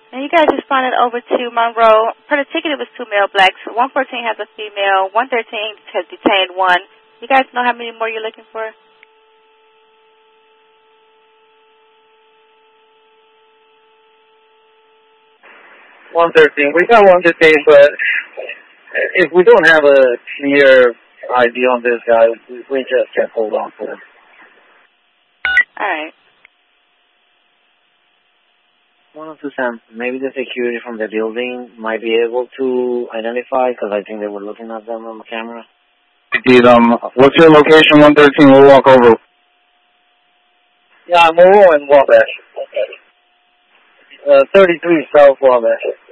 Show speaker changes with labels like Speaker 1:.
Speaker 1: And you guys responded over to Monroe. Per the ticket, it was 2 male blacks. 114 has a female. 113 has detained one. You guys know how many more you're looking for?
Speaker 2: We got one detained, but if we don't have a clear idea on this guy, we just can't hold on to him.
Speaker 1: All right.
Speaker 2: 102 Sam, maybe the security from the building might be able to identify, because I think they were looking at them on the camera.
Speaker 3: Indeed, what's your location, 113? We'll walk over.
Speaker 2: Yeah, Monroe and Wabash. 33 South Wabash.